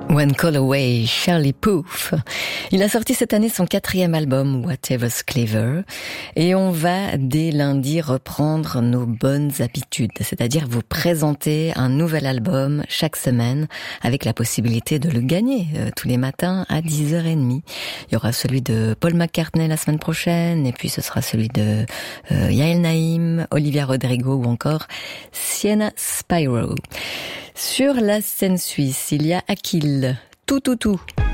One Call Away, Charlie Puth. Il a sorti cette année son 4e album, Whatever's Clever, et on va dès lundi reprendre nos bonnes habitudes, c'est-à-dire vous présenter un nouvel album chaque semaine avec la possibilité de le gagner tous les matins à 10h30. Il y aura celui de Paul McCartney la semaine prochaine, et puis ce sera celui de Yael Naïm, Olivia Rodrigo ou encore Sienna Spyro. Sur la scène suisse, il y a Akil, tout.